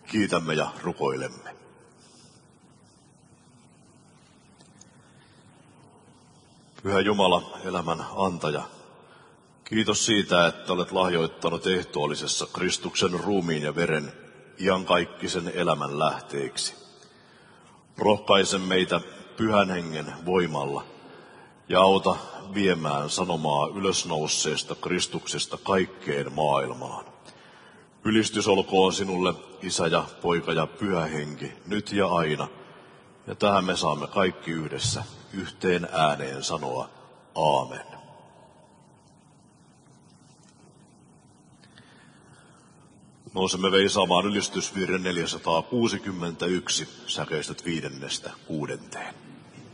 Kiitämme ja rukoilemme. Pyhä Jumala, elämän antaja, kiitos siitä, että olet lahjoittanut ehtoollisessa Kristuksen ruumiin ja veren iankaikkisen elämän lähteeksi. Rohkaise meitä Pyhän Hengen voimalla ja auta viemään sanomaa ylösnousseesta Kristuksesta kaikkeen maailmaan. Ylistys olkoon sinulle, Isä ja Poika ja Pyhä Henki, nyt ja aina. Ja tähän me saamme kaikki yhdessä yhteen ääneen sanoa aamen. Nousemme veisaamaan ylistysvirren 461, säkeistöt 5.–6.